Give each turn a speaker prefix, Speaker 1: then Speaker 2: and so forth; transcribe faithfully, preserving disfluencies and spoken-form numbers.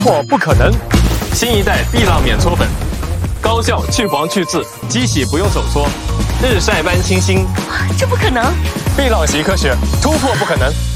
Speaker 1: 破不可能。
Speaker 2: 新一代碧浪免搓粉，高效去黄去渍，机洗不用手搓，日晒般清新。
Speaker 3: 这不可能！
Speaker 1: 碧浪习科学，突破不可能。